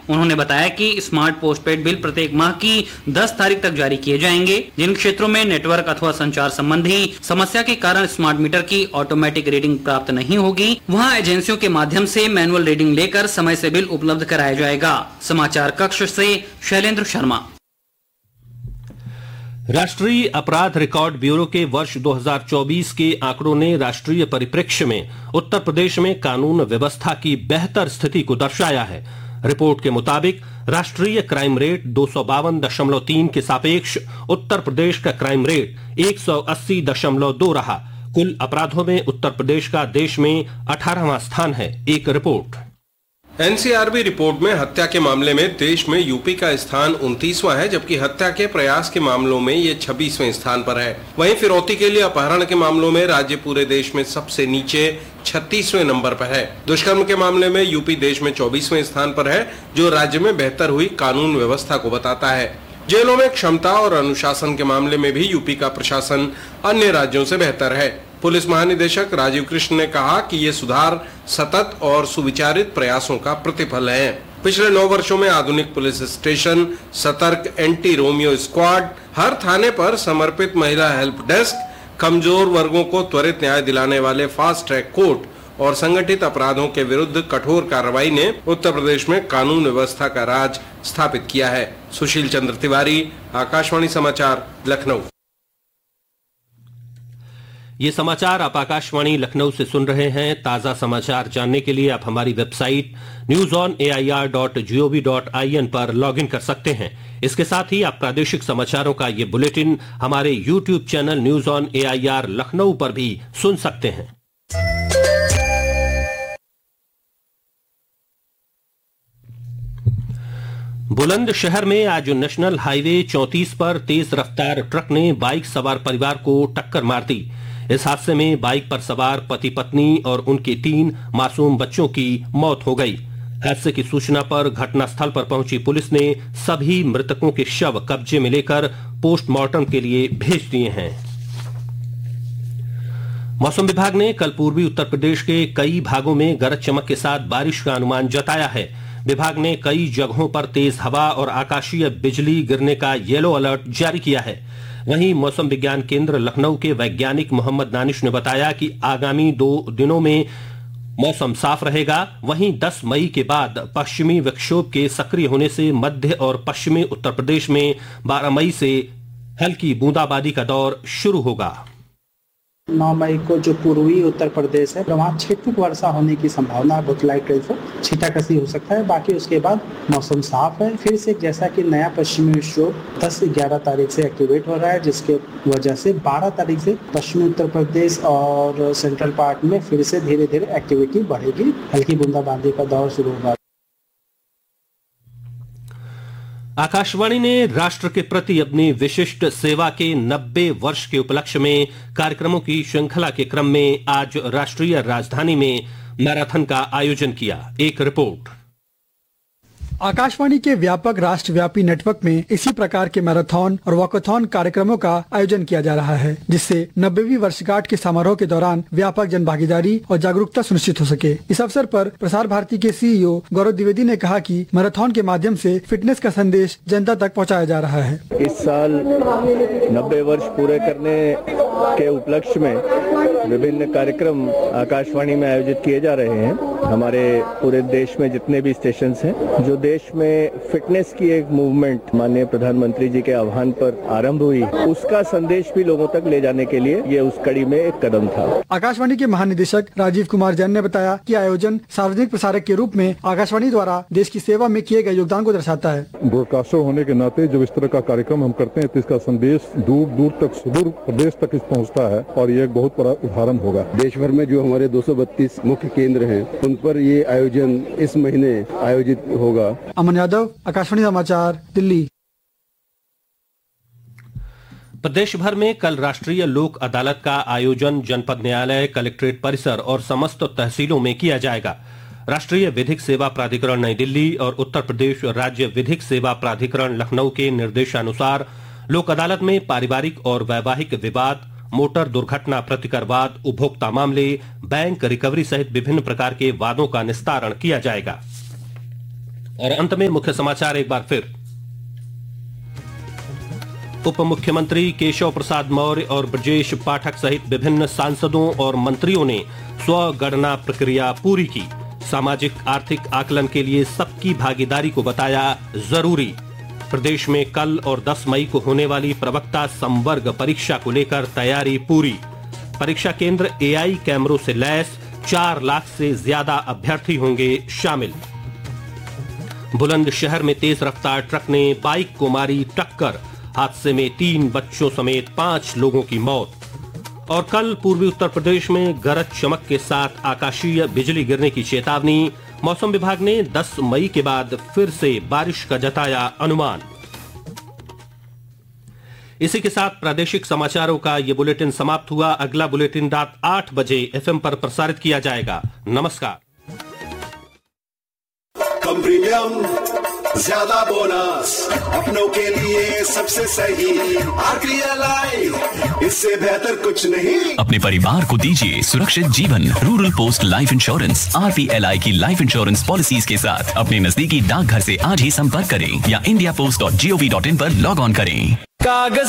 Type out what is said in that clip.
उन्होंने बताया कि स्मार्ट पोस्टपेड बिल प्रत्येक माह की 10 तारीख तक जारी किए जाएंगे। जिन क्षेत्रों में नेटवर्क अथवा संचार संबंधी समस्या के कारण स्मार्ट मीटर की ऑटोमेटिक रीडिंग प्राप्त नहीं होगी, वहां एजेंसियों के माध्यम से मैनुअल रीडिंग लेकर समय से बिल उपलब्ध कराया जाएगा। समाचार कक्ष से शैलेंद्र शर्मा। राष्ट्रीय अपराध रिकॉर्ड ब्यूरो के वर्ष 2024 के आंकड़ों ने राष्ट्रीय परिप्रेक्ष्य में उत्तर प्रदेश में कानून व्यवस्था की बेहतर स्थिति को दर्शाया है। रिपोर्ट के मुताबिक राष्ट्रीय क्राइम रेट 252.3 के सापेक्ष उत्तर प्रदेश का क्राइम रेट 180.2 रहा। कुल अपराधों में उत्तर प्रदेश का देश में 18वां स्थान है। एक रिपोर्ट। एनसीआरबी रिपोर्ट में हत्या के मामले में देश में यूपी का स्थान 29वां है, जबकि हत्या के प्रयास के मामलों में ये 26वें स्थान पर है। वहीं फिरौती के लिए अपहरण के मामलों में राज्य पूरे देश में सबसे नीचे 36वें नंबर पर है। दुष्कर्म के मामले में यूपी देश में 24वें स्थान पर है, जो राज्य में बेहतर हुई कानून व्यवस्था को बताता है। जेलों में क्षमता और अनुशासन के मामले में भी यूपी का प्रशासन अन्य राज्यों से बेहतर है। पुलिस महानिदेशक राजीव कृष्ण ने कहा कि ये सुधार सतत और सुविचारित प्रयासों का प्रतिफल है। पिछले 9 वर्षों में आधुनिक पुलिस स्टेशन, सतर्क एंटी रोमियो स्क्वाड, हर थाने पर समर्पित महिला हेल्प डेस्क, कमजोर वर्गों को त्वरित न्याय दिलाने वाले फास्ट ट्रैक कोर्ट और संगठित अपराधों के विरुद्ध कठोर कार्रवाई ने उत्तर प्रदेश में कानून व्यवस्था का राज स्थापित किया है। सुशील चंद्र तिवारी, आकाशवाणी समाचार, लखनऊ। ये समाचार आप आकाशवाणी लखनऊ से सुन रहे हैं। ताजा समाचार जानने के लिए आप हमारी वेबसाइट newsonair.gov.in पर लॉगिन कर सकते हैं। इसके साथ ही आप प्रादेशिक समाचारों का ये बुलेटिन हमारे YouTube channel news on AIR Lucknow पर भी सुन सकते हैं। बुलंदशहर में आज नेशनल हाईवे 34 पर तेज रफ्तार ट्रक ने बाइक सवार परिवार को टक्कर मार दी। इस हादसे में बाइक पर सवार पति पत्नी और उनके 3 मासूम बच्चों की मौत हो गई। हादसे की सूचना पर घटनास्थल पर पहुंची पुलिस ने सभी मृतकों के शव कब्जे में लेकर पोस्टमार्टम के लिए भेज दिए हैं। मौसम विभाग ने कल पूर्वी उत्तर प्रदेश के कई भागों में गरज चमक के साथ बारिश का अनुमान जताया है। विभाग ने कई जगहों पर तेज हवा और आकाशीय बिजली गिरने का येलो अलर्ट जारी किया है। वहीं मौसम विज्ञान केंद्र लखनऊ के वैज्ञानिक मोहम्मद दानिश ने बताया कि आगामी 2 दिनों में मौसम साफ रहेगा। वहीं 10 मई के बाद पश्चिमी विक्षोभ के सक्रिय होने से मध्य और पश्चिमी उत्तर प्रदेश में 12 मई से हल्की बूंदाबांदी का दौर शुरू होगा। 9 मई को जो पूर्वी उत्तर प्रदेश है वहाँ छिटपुट वर्षा होने की संभावना है। बहुत लाइट रेनफॉल, छींटाकशी हो सकता है। बाकी उसके बाद मौसम साफ है। फिर से जैसा कि नया पश्चिमी विक्षोभ 10 से 11 तारीख से एक्टिवेट हो रहा है, जिसके वजह से 12 तारीख से पश्चिमी उत्तर प्रदेश और सेंट्रल पार्ट में फिर से धीरे धीरे एक्टिविटी बढ़ेगी। हल्की बूंदाबांदी का दौर शुरू होगा। आकाशवाणी ने राष्ट्र के प्रति अपनी विशिष्ट सेवा के 90 वर्ष के उपलक्ष्य में कार्यक्रमों की श्रृंखला के क्रम में आज राष्ट्रीय राजधानी में मैराथन का आयोजन किया। एक रिपोर्ट। आकाशवाणी के व्यापक राष्ट्रव्यापी नेटवर्क में इसी प्रकार के मैराथन और वॉकाथॉन कार्यक्रमों का आयोजन किया जा रहा है, जिससे 90वीं वर्षगांठ के समारोह के दौरान व्यापक जनभागीदारी और जागरूकता सुनिश्चित हो सके। इस अवसर पर प्रसार भारती के CEO गौरव द्विवेदी ने कहा कि मैराथन के माध्यम से फिटनेस का संदेश जनता तक पहुंचाया जा रहा है। इस साल 90 वर्ष पूरे करने के उपलक्ष्य में विभिन्न कार्यक्रम आकाशवाणी में आयोजित किए जा रहे हैं। हमारे पूरे देश में जितने भी स्टेशन हैं, जो देश में फिटनेस की एक मूवमेंट माननीय प्रधानमंत्री जी के आह्वान पर आरंभ हुई, उसका संदेश भी लोगों तक ले जाने के लिए ये उस कड़ी में एक कदम था। आकाशवाणी के महानिदेशक राजीव कुमार जैन ने बताया कि आयोजन सार्वजनिक प्रसारक के रूप में आकाशवाणी द्वारा देश की सेवा में किए गए योगदान को दर्शाता है। ब्रॉडकास्टर होने के नाते जब इस तरह का कार्यक्रम हम करते हैं तो इसका संदेश दूर दूर तक, सुदूर प्रदेश तक पहुँचता है और ये एक बहुत बड़ा उदाहरण होगा। देश भर में जो हमारे 232 मुख्य केंद्र हैं, उन पर ये आयोजन इस महीने आयोजित होगा। अमन यादव, आकाशवाणी समाचार, दिल्ली। प्रदेश भर में कल राष्ट्रीय लोक अदालत का आयोजन जनपद न्यायालय, कलेक्ट्रेट परिसर और समस्त तहसीलों में किया जाएगा। राष्ट्रीय विधिक सेवा प्राधिकरण नई दिल्ली और उत्तर प्रदेश राज्य विधिक सेवा प्राधिकरण लखनऊ के निर्देशानुसार लोक अदालत में पारिवारिक और वैवाहिक विवाद, मोटर दुर्घटना प्रतिकरवाद, उपभोक्ता मामले, बैंक रिकवरी सहित विभिन्न प्रकार के वादों का निस्तारण किया जाएगा। और अंत में मुख्य समाचार एक बार फिर। उप मुख्यमंत्री केशव प्रसाद मौर्य और ब्रजेश पाठक सहित विभिन्न सांसदों और मंत्रियों ने स्वगणना प्रक्रिया पूरी की। सामाजिक आर्थिक आकलन के लिए सबकी भागीदारी को बताया जरूरी। प्रदेश में कल और 10 मई को होने वाली प्रवक्ता संवर्ग परीक्षा को लेकर तैयारी पूरी। परीक्षा केंद्र AI कैमरों से लैस, 4 लाख से ज्यादा अभ्यर्थी होंगे शामिल। बुलंदशहर में तेज रफ्तार ट्रक ने बाइक को मारी टक्कर, हादसे में 3 बच्चों समेत 5 लोगों की मौत। और कल पूर्वी उत्तर प्रदेश में गरज चमक के साथ आकाशीय बिजली गिरने की चेतावनी। मौसम विभाग ने 10 मई के बाद फिर से बारिश का जताया अनुमान। इसी के साथ प्रादेशिक समाचारों का ये बुलेटिन समाप्त हुआ। अगला बुलेटिन रात 8 बजे FM पर प्रसारित किया जाएगा। नमस्कार। कम प्रीमियम, ज्यादा बोनस, अपनों के लिए सबसे सही RPLI, इससे बेहतर कुछ नहीं। अपने परिवार को दीजिए सुरक्षित जीवन। Rural post life insurance RPLI की लाइफ इंश्योरेंस पॉलिसीज के साथ अपने नजदीकी डाकघर से आज ही संपर्क करें या indiapost.gov.in पर लॉग ऑन करें। कागज